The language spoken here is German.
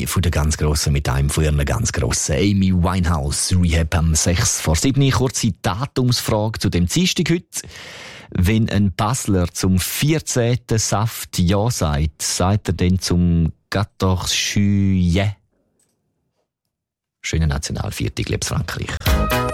von der ganz Grossen mit einem von ihren ganz Grossen. Amy Winehouse, Rehab am 6 vor 7. Kurze Datumsfrage zu dem Dienstag heute. Wenn ein Basler zum 14. Saft Ja sagt er dann zum 14 Juillet? Schönen Nationalviertag, liebes Frankreich.